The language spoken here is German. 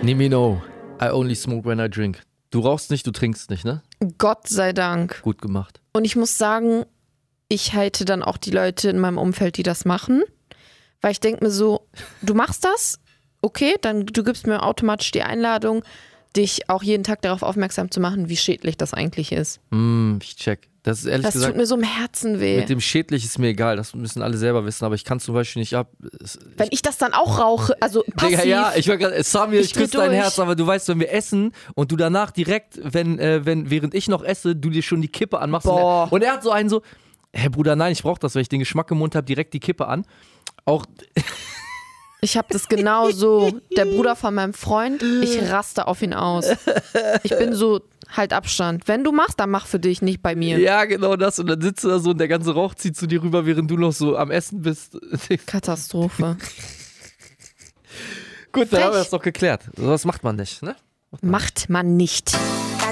Nimino, I only smoke when I drink. Du rauchst nicht, du trinkst nicht, ne? Gott sei Dank. Gut gemacht. Und ich muss sagen, ich hate dann auch die Leute in meinem Umfeld, die das machen. Weil ich denke mir so, du machst das, okay, dann du gibst mir automatisch die Einladung, dich auch jeden Tag darauf aufmerksam zu machen, wie schädlich das eigentlich ist. Ich check. Das ist ehrlich Das gesagt, tut mir so im Herzen weh. mit dem schädlich ist mir egal, das müssen alle selber wissen, aber ich kann zum Beispiel nicht ab. Wenn ich das dann auch rauche, also passiv. Digga, ja, ich war gerade, Samir, ich dreh küsse dein durch. Herz, aber du weißt, wenn wir essen und du danach direkt, während ich noch esse, du dir schon die Kippe anmachst. Boah. Und er hat so einen so, hey Bruder, nein, ich brauch das, weil ich den Geschmack im Mund habe, direkt die Kippe an. Auch. Ich habe das genau so. Der Bruder von meinem Freund, ich raste auf ihn aus. Ich bin so, halt Abstand. Wenn du machst, dann mach für dich, nicht bei mir. Ja, genau das. Und dann sitzt du da so und der ganze Rauch zieht zu dir rüber, während du noch so am Essen bist. Katastrophe. Gut, dann haben wir das doch geklärt. So was macht man nicht, ne? Macht man nicht.